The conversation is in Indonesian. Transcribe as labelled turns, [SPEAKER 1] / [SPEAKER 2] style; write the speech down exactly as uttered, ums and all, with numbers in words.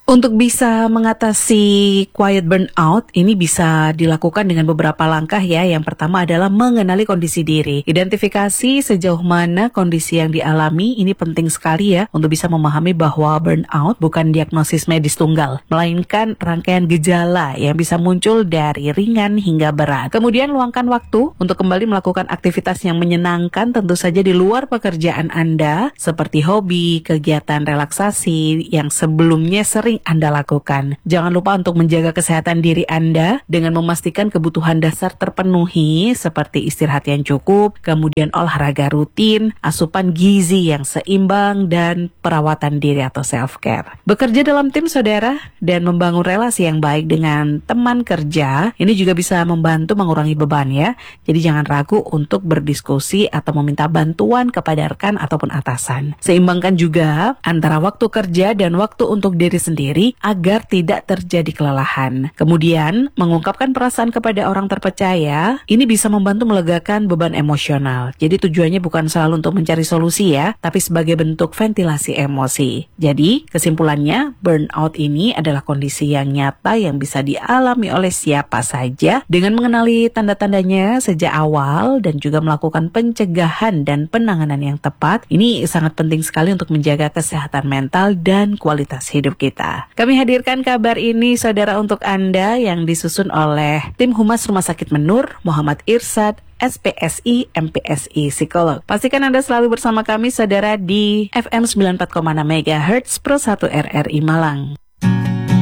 [SPEAKER 1] Untuk bisa mengatasi quiet burnout, ini bisa dilakukan dengan beberapa langkah ya. Yang pertama adalah mengenali kondisi diri. Identifikasi sejauh mana kondisi yang dialami, ini penting sekali ya untuk bisa memahami bahwa burnout bukan diagnosis medis tunggal, melainkan rangkaian gejala yang bisa muncul dari ringan hingga berat. Kemudian luangkan waktu untuk kembali melakukan aktivitas yang menyenangkan, tentu saja di luar pekerjaan Anda, seperti hobi, kegiatan relaksasi yang sebelumnya sering Anda lakukan. Jangan lupa untuk menjaga kesehatan diri Anda dengan memastikan kebutuhan dasar terpenuhi seperti istirahat yang cukup, kemudian olahraga rutin, asupan gizi yang seimbang, dan perawatan diri atau self-care. Bekerja dalam tim saudara dan membangun relasi yang baik dengan teman kerja, ini juga bisa membantu mengurangi beban ya. Jadi jangan ragu untuk berdiskusi atau meminta bantuan kepada rekan ataupun atasan. Seimbangkan juga antara waktu kerja dan waktu untuk diri sendiri agar tidak terjadi kelelahan. Kemudian, mengungkapkan perasaan kepada orang terpercaya, ini bisa membantu melegakan beban emosional. Jadi tujuannya bukan selalu untuk mencari solusi ya, tapi sebagai bentuk ventilasi emosi. Jadi, kesimpulannya, burnout ini adalah kondisi yang nyata yang bisa dialami oleh siapa saja dengan mengenali tanda-tandanya sejak awal dan juga melakukan pencegahan dan penanganan yang tepat. Ini sangat penting sekali untuk menjaga kesehatan mental dan kualitas hidup kita. Kami hadirkan kabar ini saudara untuk Anda yang disusun oleh tim Humas Rumah Sakit Menur, Muhammad Irsad, S P S I, M P S I Psikolog. Pastikan Anda selalu bersama kami saudara di F M sembilan puluh empat koma enam MHz Pro satu R R I Malang.